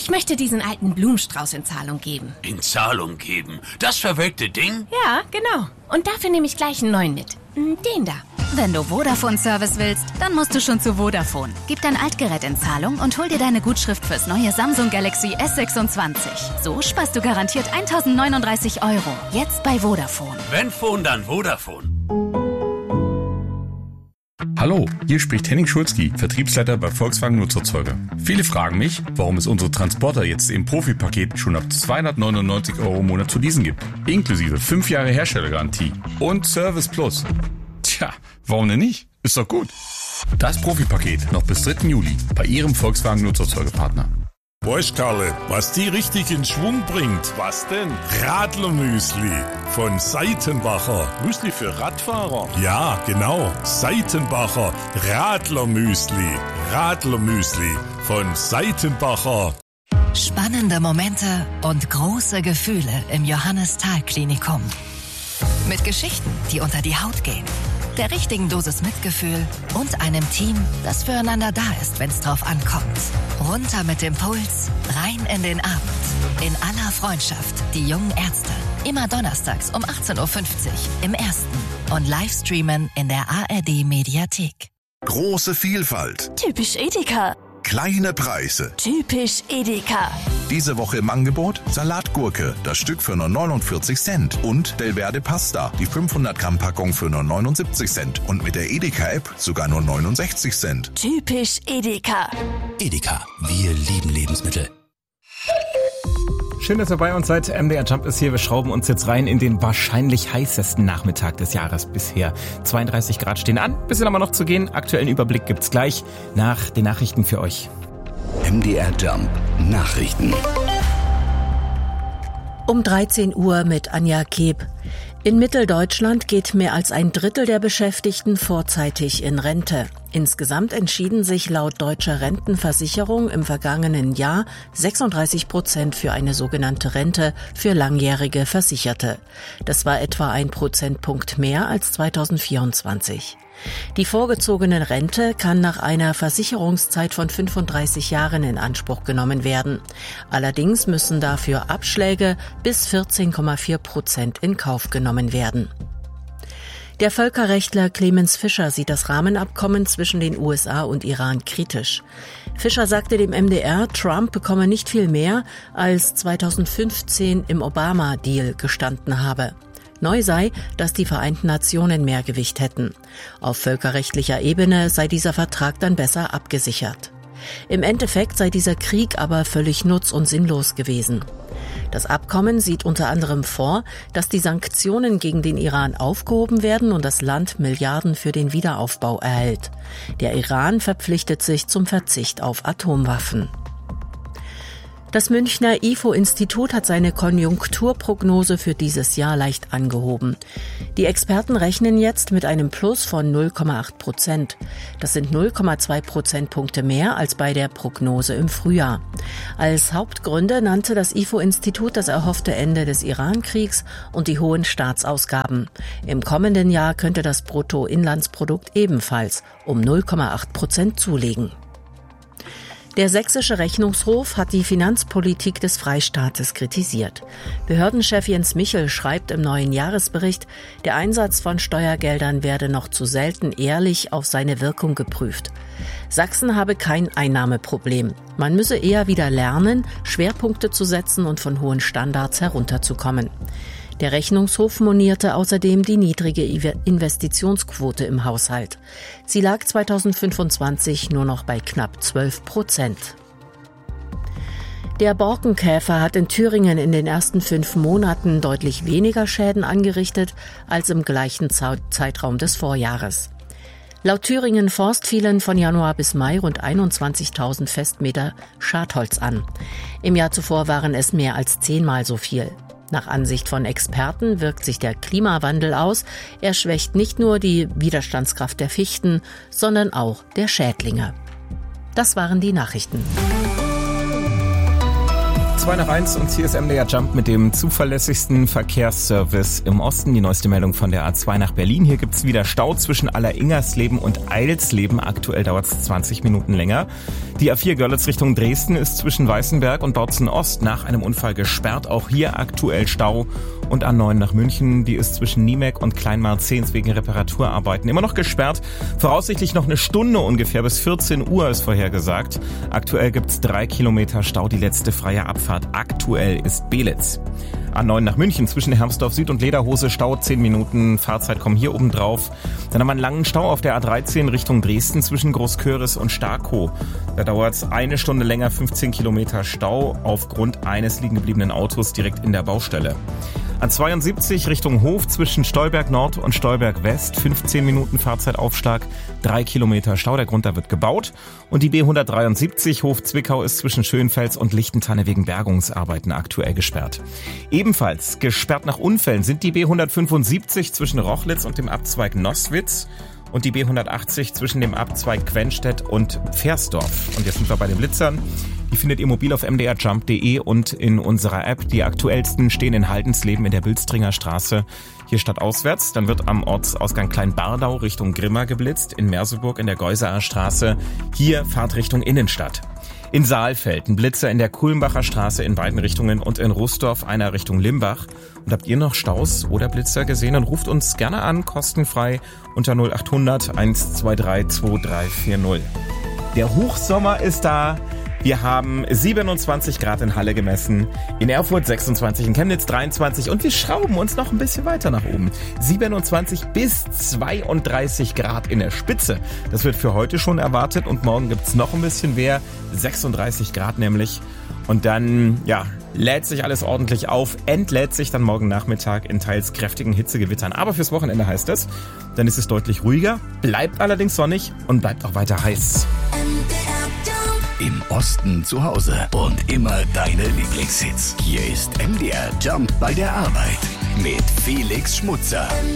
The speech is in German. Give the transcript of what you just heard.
Ich möchte diesen alten Blumenstrauß in Zahlung geben. In Zahlung geben? Das verwelkte Ding? Ja, genau. Und dafür nehme ich gleich einen neuen mit. Den da. Wenn du Vodafone-Service willst, dann musst du schon zu Vodafone. Gib dein Altgerät in Zahlung und hol dir deine Gutschrift fürs neue Samsung Galaxy S26. So sparst du garantiert 1.039 €. Jetzt bei Vodafone. Wenn Phone, dann Vodafone. Hallo, hier spricht Henning Schulzki, Vertriebsleiter bei Volkswagen Nutzerzeuger. Viele fragen mich, warum es unsere Transporter jetzt im Profipaket schon ab 299 € im Monat zu leasen gibt. Inklusive 5 Jahre Herstellergarantie und Service Plus. Tja, warum denn nicht? Ist doch gut. Das Profipaket noch bis 3. Juli bei Ihrem Volkswagen Nutzerzeugerpartner. Weißt Karle, was die richtig in Schwung bringt? Was denn? Radlermüsli von Seitenbacher. Müsli für Radfahrer? Ja, genau. Seitenbacher Radlermüsli. Radlermüsli von Seitenbacher. Spannende Momente und große Gefühle im Johannes-Thal-Klinikum. Mit Geschichten, die unter die Haut gehen. Der richtigen Dosis Mitgefühl und einem Team, das füreinander da ist, wenn es drauf ankommt. Runter mit dem Puls, rein in den Abend. In aller Freundschaft, die jungen Ärzte. Immer donnerstags um 18.50 Uhr im Ersten und Livestreamen in der ARD-Mediathek. Große Vielfalt. Typisch Edeka. Kleine Preise. Typisch Edeka. Diese Woche im Angebot Salatgurke, das Stück für nur 49 Cent. Und Delverde Pasta, die 500 Gramm Packung für nur 79 Cent. Und mit der Edeka-App sogar nur 69 Cent. Typisch Edeka. Edeka, wir lieben Lebensmittel. Schön, dass ihr bei uns seid. MDR Jump ist hier. Wir schrauben uns jetzt rein in den wahrscheinlich heißesten Nachmittag des Jahres bisher. 32 Grad stehen an. Bisschen aber noch zu gehen. Aktuellen Überblick gibt's gleich nach den Nachrichten für euch. MDR Jump Nachrichten. Um 13 Uhr mit Anja Keb. In Mitteldeutschland geht mehr als ein Drittel der Beschäftigten vorzeitig in Rente. Insgesamt entschieden sich laut Deutscher Rentenversicherung im vergangenen Jahr 36% für eine sogenannte Rente für langjährige Versicherte. Das war etwa 1 Prozentpunkt mehr als 2024. Die vorgezogene Rente kann nach einer Versicherungszeit von 35 Jahren in Anspruch genommen werden. Allerdings müssen dafür Abschläge bis 14,4% in Kauf genommen werden. Der Völkerrechtler Clemens Fischer sieht das Rahmenabkommen zwischen den USA und Iran kritisch. Fischer sagte dem MDR, Trump bekomme nicht viel mehr, als 2015 im Obama-Deal gestanden habe. Neu sei, dass die Vereinten Nationen mehr Gewicht hätten. Auf völkerrechtlicher Ebene sei dieser Vertrag dann besser abgesichert. Im Endeffekt sei dieser Krieg aber völlig nutz- und sinnlos gewesen. Das Abkommen sieht unter anderem vor, dass die Sanktionen gegen den Iran aufgehoben werden und das Land Milliarden für den Wiederaufbau erhält. Der Iran verpflichtet sich zum Verzicht auf Atomwaffen. Das Münchner IFO-Institut hat seine Konjunkturprognose für dieses Jahr leicht angehoben. Die Experten rechnen jetzt mit einem Plus von 0,8%. Das sind 0,2 Prozentpunkte mehr als bei der Prognose im Frühjahr. Als Hauptgründe nannte das IFO-Institut das erhoffte Ende des Iran-Kriegs und die hohen Staatsausgaben. Im kommenden Jahr könnte das Bruttoinlandsprodukt ebenfalls um 0,8% zulegen. Der sächsische Rechnungshof hat die Finanzpolitik des Freistaates kritisiert. Behördenchef Jens Michel schreibt im neuen Jahresbericht, der Einsatz von Steuergeldern werde noch zu selten ehrlich auf seine Wirkung geprüft. Sachsen habe kein Einnahmeproblem. Man müsse eher wieder lernen, Schwerpunkte zu setzen und von hohen Standards herunterzukommen. Der Rechnungshof monierte außerdem die niedrige Investitionsquote im Haushalt. Sie lag 2025 nur noch bei knapp 12%. Der Borkenkäfer hat in Thüringen in den ersten 5 Monaten deutlich weniger Schäden angerichtet als im gleichen Zeitraum des Vorjahres. Laut Thüringen Forst fielen von Januar bis Mai rund 21.000 Festmeter Schadholz an. Im Jahr zuvor waren es mehr als 10-mal so viel. Nach Ansicht von Experten wirkt sich der Klimawandel aus. Er schwächt nicht nur die Widerstandskraft der Fichten, sondern auch der Schädlinge. Das waren die Nachrichten. 2:01 und hier ist MDR Jump mit dem zuverlässigsten Verkehrsservice im Osten. Die neueste Meldung von der A2 nach Berlin. Hier gibt's wieder Stau zwischen Alleringers-Leben und Eilsleben. Aktuell dauert's 20 Minuten länger. Die A4 Görlitz Richtung Dresden ist zwischen Weißenberg und Bautzen Ost nach einem Unfall gesperrt. Auch hier aktuell Stau. Und A9 nach München, die ist zwischen Niemek und Kleinmarzens wegen Reparaturarbeiten immer noch gesperrt. Voraussichtlich noch eine Stunde ungefähr, bis 14 Uhr ist vorhergesagt. Aktuell gibt's 3 Kilometer Stau, die letzte freie Abfahrt aktuell ist Belitz. A9 nach München zwischen Hermsdorf Süd und Lederhose, Stau 10 Minuten, Fahrzeit kommen hier oben drauf. Dann haben wir einen langen Stau auf der A13 Richtung Dresden zwischen Großköris und Starkow. Da dauert es eine Stunde länger, 15 Kilometer Stau aufgrund eines liegen gebliebenen Autos direkt in der Baustelle. A72 Richtung Hof zwischen Stolberg Nord und Stolberg West, 15 Minuten Fahrzeitaufschlag, 3 Kilometer Stau, der Grund da wird gebaut. Und die B173 Hof Zwickau ist zwischen Schönfels und Lichtentanne wegen Bergungsarbeiten aktuell gesperrt. Ebenfalls gesperrt nach Unfällen sind die B175 zwischen Rochlitz und dem Abzweig Noßwitz und die B180 zwischen dem Abzweig Quenstedt und Pfersdorf. Und jetzt sind wir bei den Blitzern. Die findet ihr mobil auf mdrjump.de und in unserer App. Die aktuellsten stehen in Haldensleben in der Bülstringer Straße. Hier stadtauswärts. Dann wird am Ortsausgang Kleinbardau Richtung Grimma geblitzt. In Merseburg in der Geusaer Straße. Hier Fahrtrichtung Innenstadt. In Saalfeld ein Blitzer in der Kulmbacher Straße in beiden Richtungen und in Rußdorf einer Richtung Limbach. Und habt ihr noch Staus oder Blitzer gesehen? Dann ruft uns gerne an, kostenfrei unter 0800 123 2340. Der Hochsommer ist da. Wir haben 27 Grad in Halle gemessen, in Erfurt 26, in Chemnitz 23 und wir schrauben uns noch ein bisschen weiter nach oben. 27 bis 32 Grad in der Spitze. Das wird für heute schon erwartet und morgen gibt's noch ein bisschen mehr, 36 Grad nämlich. Und dann, lädt sich alles ordentlich auf, entlädt sich dann morgen Nachmittag in teils kräftigen Hitzegewittern. Aber fürs Wochenende heißt es, dann ist es deutlich ruhiger, bleibt allerdings sonnig und bleibt auch weiter heiß. Im Osten zu Hause und immer deine Lieblingshits. Hier ist MDR Jump bei der Arbeit mit Felix Schmutzer.